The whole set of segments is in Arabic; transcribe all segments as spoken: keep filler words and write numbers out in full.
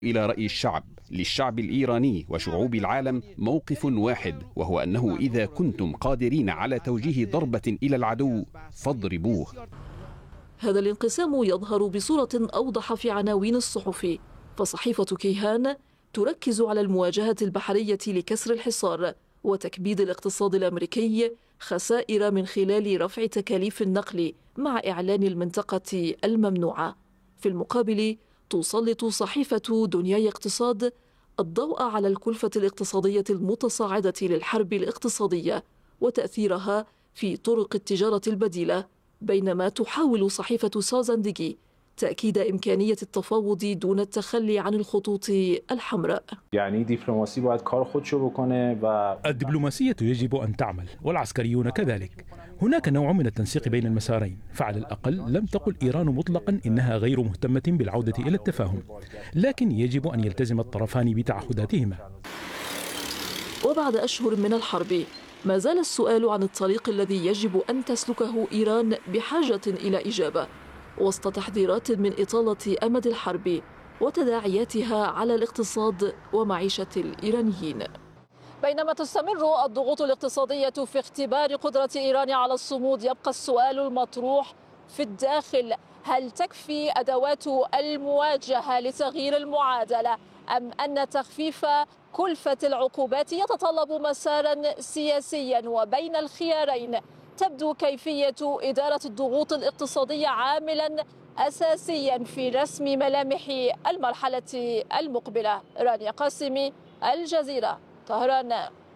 إلى رأي الشعب. للشعب الإيراني وشعوب العالم موقف واحد، وهو أنه إذا كنتم قادرين على توجيه ضربة إلى العدو فاضربوه. هذا الانقسام يظهر بصورة أوضح في عناوين الصحف، فصحيفة كيهان تركز على المواجهة البحرية لكسر الحصار وتكبيد الاقتصاد الأمريكي خسائر من خلال رفع تكاليف النقل مع إعلان المنطقة الممنوعة. في المقابل تسلط صحيفة دنياي اقتصاد الضوء على الكلفة الاقتصادية المتصاعدة للحرب الاقتصادية وتأثيرها في طرق التجارة البديلة، بينما تحاول صحيفة سازندجي تأكيد إمكانية التفاوض دون التخلي عن الخطوط الحمراء. يعني دبلوماسي باید کار خودشو بکنه و الدبلوماسية يجب أن تعمل والعسكريون كذلك. هناك نوع من التنسيق بين المسارين، فعلى الأقل لم تقل إيران مطلقا إنها غير مهتمة بالعودة إلى التفاهم، لكن يجب أن يلتزم الطرفان بتعهداتهما. وبعد أشهر من الحرب ما زال السؤال عن الطريق الذي يجب أن تسلكه إيران بحاجة إلى إجابة، وسط تحذيرات من إطالة أمد الحرب وتداعياتها على الاقتصاد ومعيشة الإيرانيين. بينما تستمر الضغوط الاقتصادية في اختبار قدرة إيران على الصمود، يبقى السؤال المطروح في الداخل: هل تكفي أدوات المواجهة لتغيير المعادلة، أم أن تخفيف كلفة العقوبات يتطلب مسارا سياسيا؟ وبين الخيارين تبدو كيفية إدارة الضغوط الاقتصادية عاملا أساسيا في رسم ملامح المرحلة المقبلة. رانيا قاسمي، الجزيرة، طهران.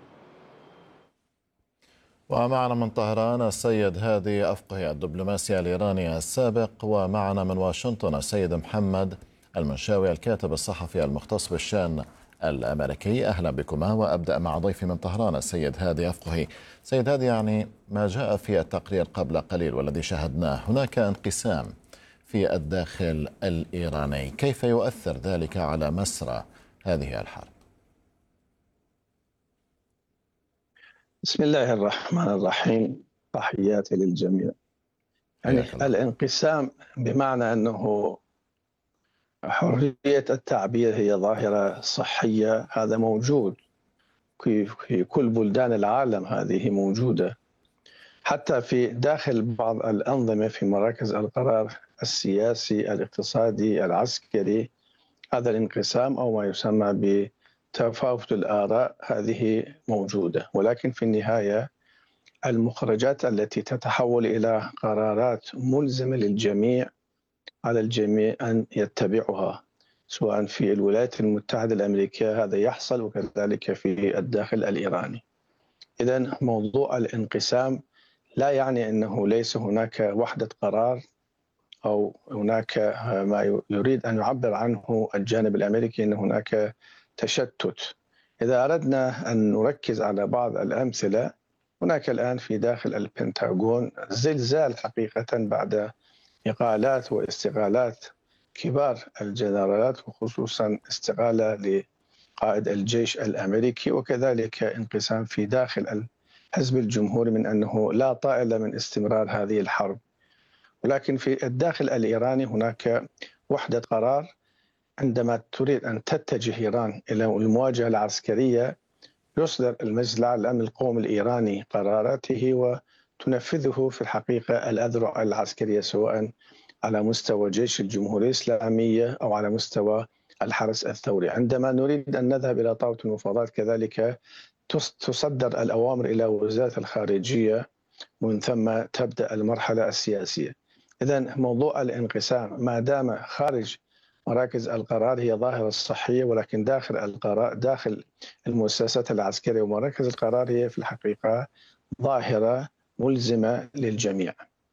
ومعنا من طهران السيد هادي أفقهي الدبلوماسي الإيراني السابق، ومعنا من واشنطن السيد محمد المنشاوي الكاتب الصحفي المختص بالشأن الأمريكي. أهلا بكما، وأبدأ مع ضيفي من طهران السيد هادي أفقهي. سيد هادي، يعني ما جاء في التقرير قبل قليل والذي شاهدناه، هناك انقسام في الداخل الإيراني، كيف يؤثر ذلك على مسرى هذه الحرب؟ بسم الله الرحمن الرحيم، تحياتي للجميع. يعني الانقسام بمعنى أنه حرية التعبير هي ظاهرة صحية، هذا موجود في كل بلدان العالم، هذه موجودة حتى في داخل بعض الأنظمة في مراكز القرار السياسي الاقتصادي العسكري. هذا الانقسام أو ما يسمى بتفاوت الآراء هذه موجودة، ولكن في النهاية المخرجات التي تتحول إلى قرارات ملزمة للجميع على الجميع أن يتبعها، سواء في الولايات المتحدة الأمريكية هذا يحصل، وكذلك في الداخل الإيراني. إذن موضوع الانقسام لا يعني أنه ليس هناك وحدة قرار أو هناك ما يريد أن يعبر عنه الجانب الأمريكي أن هناك تشتت. إذا أردنا أن نركز على بعض الأمثلة، هناك الآن في داخل البنتاغون زلزال حقيقة بعد إقالات واستقالات كبار الجنرالات، وخصوصا استقالة لقائد الجيش الأمريكي، وكذلك انقسام في داخل الحزب الجمهوري من أنه لا طائل من استمرار هذه الحرب. ولكن في الداخل الإيراني هناك وحدة قرار. عندما تريد أن تتجه إيران إلى المواجهة العسكرية يصدر المجلس الأعلى للأمن القومي الإيراني قراراته وتنفذه في الحقيقة الأذرع العسكرية، سواء على مستوى جيش الجمهورية الإسلامية أو على مستوى الحرس الثوري. عندما نريد أن نذهب إلى طاولة المفاوضات كذلك تصدر الأوامر إلى وزارة الخارجية، ومن ثم تبدأ المرحلة السياسية. إذن موضوع الانقسام ما دام خارج مراكز القرار هي ظاهرة صحية، ولكن داخل القرار داخل المؤسسات العسكرية ومراكز القرار هي في الحقيقة ظاهرة ملزمة للجميع.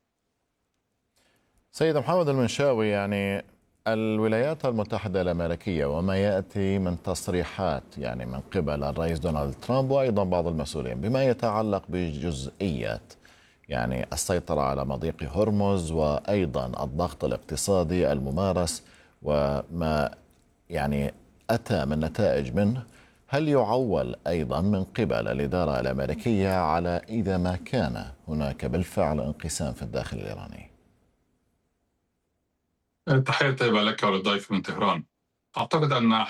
سيد محمد المنشاوي، يعني الولايات المتحدة الأمريكية وما يأتي من تصريحات يعني من قبل الرئيس دونالد ترامب وأيضا بعض المسؤولين بما يتعلق بجزئيات يعني السيطرة على مضيق هرمز وأيضا الضغط الاقتصادي الممارس وما يعني أتى من نتائج منه، هل يعول أيضا من قبل الإدارة الأمريكية على إذا ما كان هناك بالفعل انقسام في الداخل الإيراني؟ تحية طيبة لك وللضيف من طهران. أعتقد أن